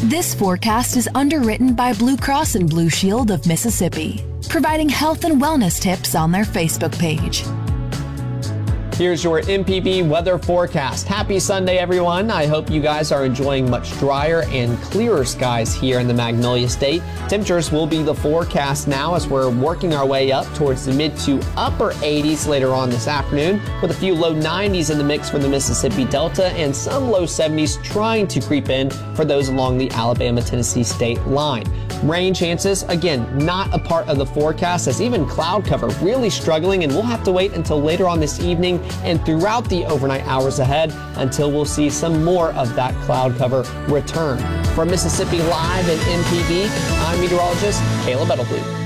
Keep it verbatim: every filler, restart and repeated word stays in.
This forecast is underwritten by Blue Cross and Blue Shield of Mississippi, providing health and wellness tips on their Facebook page. Here's your M P B weather forecast. Happy Sunday, everyone. I hope you guys are enjoying much drier and clearer skies here in the Magnolia State. Temperatures will be the forecast now as we're working our way up towards the mid to upper eighties later on this afternoon, with a few low nineties in the mix for the Mississippi Delta and some low seventies trying to creep in for those along the Alabama-Tennessee state line. Rain chances, again, not a part of the forecast, as even cloud cover really struggling, and we'll have to wait until later on this evening and throughout the overnight hours ahead until we'll see some more of that cloud cover return. From Mississippi Live and M P B, I'm meteorologist Caleb Edelblut.